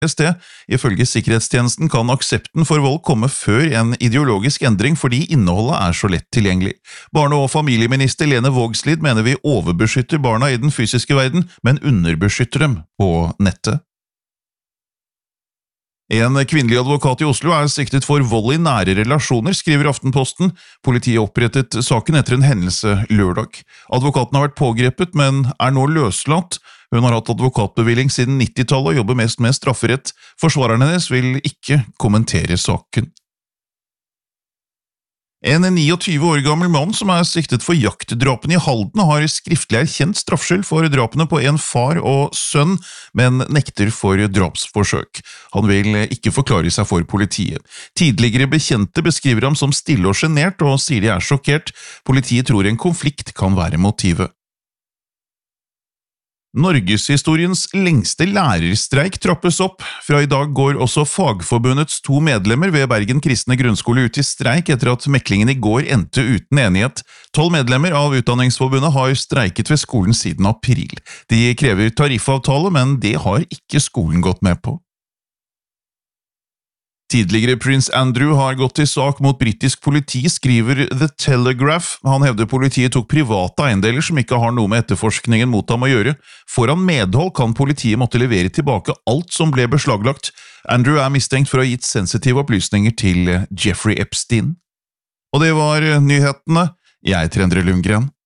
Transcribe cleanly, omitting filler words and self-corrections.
sted. Ifølge sikkerhetstjenesten kan aksepten for vold komme før en ideologisk endring fordi innholdet så lett tilgjengelig. Barne- og familieminister Lene Vågslid mener vi overbeskytter barna i den fysiske verden, men underbeskytter dem på nettet. En kvinnelig advokat i Oslo siktet for vold i nære relasjoner, skriver Aftenposten. Politiet opprettet saken etter en hendelse lørdag. Advokaten har vært pågrepet, men nå løslatt. Hun har hatt advokatbevilling siden 90-tallet og jobber mest med strafferett. Forsvareren hennes vil ikke kommentere saken. En 29 år gammel mann som siktet for jaktdrapene i Halden har skriftlig erkjent straffskyld for drapene på en far og sønn, men nekter for drapsforsøk. Han vil ikke forklare seg for politiet. Tidligere bekjente beskriver ham som stille og genert og sier de sjokkert. Politiet tror en konflikt kan være motivet. Norgeshistoriens lengste lærerstreik trappes opp. Fra i dag går også Fagforbundets 2 medlemmer ved Bergen Kristne Grunnskole ut i streik etter at meklingen i går endte uten enighet. 12 medlemmer av Utdanningsforbundet har streiket ved skolen siden april. De krever tariffavtale, men det har ikke skolen gått med på. Tidligere prins Andrew har gått til sak mot britisk politi, skriver The Telegraph. Han hevder politiet tok private eiendeler som ikke har noe med etterforskningen mot ham å gjøre. Foran medhold kan politiet måtte levere tilbake alt som ble beslaglagt. Andrew mistenkt for å ha gitt sensitive opplysninger til Jeffrey Epstein. Og det var nyhetene. Jeg heter Endre Lundgren.